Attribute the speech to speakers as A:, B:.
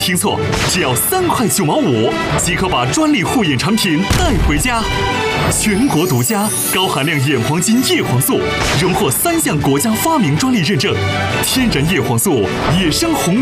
A: 听错，只要3块9毛5即可把专利护眼产品带回家。全国独家高含量叶黄金叶黄素，荣获3项国家发明专利认证，天然叶黄素，野生红。